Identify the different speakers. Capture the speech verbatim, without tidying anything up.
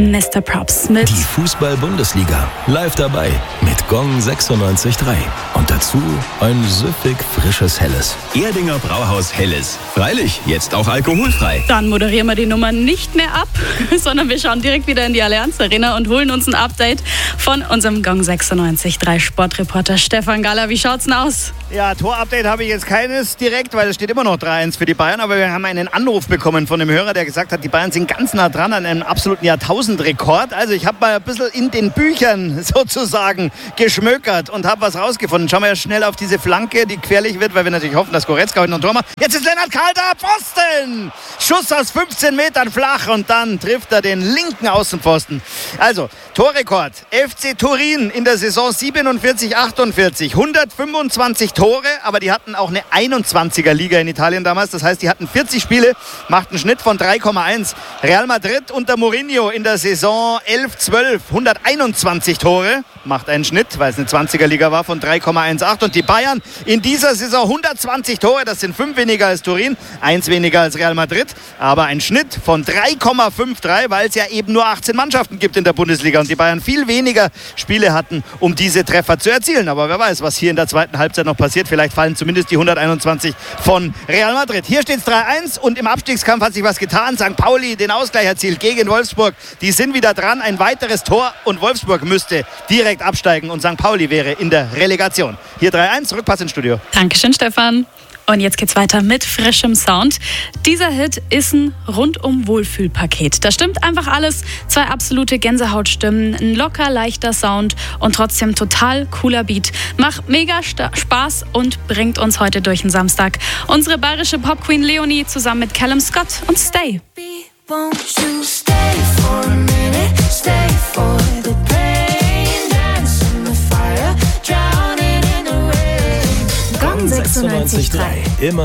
Speaker 1: Mister Props mit
Speaker 2: Die Fußball-Bundesliga. Live dabei mit Gong sechsundneunzig Komma drei. Und dazu ein süffig frisches Helles.
Speaker 3: Erdinger Brauhaus Helles. Freilich, jetzt auch alkoholfrei.
Speaker 1: Dann moderieren wir die Nummer nicht mehr ab, sondern wir schauen direkt wieder in die Allianz Arena und holen uns ein Update von unserem Gong sechsundneunzig Komma drei Sportreporter Stefan Galler. Wie schaut's denn aus?
Speaker 4: Ja, Torupdate habe ich jetzt keines direkt, weil es steht immer noch drei eins für die Bayern. Aber wir haben einen Anruf bekommen von einem Hörer, der gesagt hat, die Bayern sind ganz nah dran an einem absoluten Jahrtausendrekord. Also ich habe mal ein bisschen in den Büchern sozusagen geschmökert und habe was rausgefunden. Schauen wir ja schnell auf diese Flanke, die gefährlich wird, weil wir natürlich hoffen, dass Goretzka heute noch ein Tor macht. Jetzt ist Lennart Kal da, Pfosten! Schuss aus fünfzehn Metern flach und dann trifft er den linken Außenpfosten. Also, Torrekord. F C Turin in der Saison siebenundvierzig achtundvierzig. hundertfünfundzwanzig Tore, aber die hatten auch eine einundzwanziger Liga in Italien damals. Das heißt, die hatten vierzig Spiele, machten einen Schnitt von drei Komma eins. Real Madrid unter Mourinho in der Saison elf zwölf. hunderteinundzwanzig Tore, macht einen Schnitt, weil es eine zwanziger Liga war, von drei Komma achtzehn. Und die Bayern in dieser Saison hundertzwanzig Tore, das sind fünf weniger als Turin, eins weniger als Real Madrid, aber ein Schnitt von drei Komma dreiundfünfzig, weil es ja eben nur achtzehn Mannschaften gibt in der Bundesliga und die Bayern viel weniger Spiele hatten, um diese Treffer zu erzielen. Aber wer weiß, was hier in der zweiten Halbzeit noch passiert. Vielleicht fallen zumindest die hunderteinundzwanzig von Real Madrid. Hier steht es drei eins und im Abstiegskampf hat sich was getan. Sankt Pauli den Ausgleich erzielt gegen Wolfsburg. Die sind wieder dran. Ein weiteres Tor und Wolfsburg müsste direkt absteigen und Sankt Pauli wäre in der Relegation. Hier drei eins, Rückpass ins Studio.
Speaker 1: Dankeschön, Stefan. Und jetzt geht's weiter mit frischem Sound. Dieser Hit ist ein Rundum-Wohlfühl-Paket. Da stimmt einfach alles. Zwei absolute Gänsehautstimmen, ein locker leichter Sound und trotzdem total cooler Beat. Macht mega sta- Spaß und bringt uns heute durch den Samstag. Unsere bayerische Popqueen Leonie zusammen mit Callum Scott und Stay.
Speaker 5: Won't you stay for a minute, stay for the pain, dance in the fire, drowning in the rain.
Speaker 2: Gong sechsundneunzig Komma drei. Immer